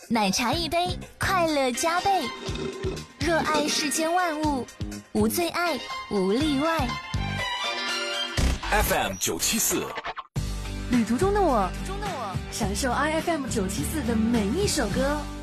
奶茶一杯，快乐加倍。热爱世间万物，无最爱，无例外。 FM974， 旅途中的我，享受 IFM 974的每一首歌。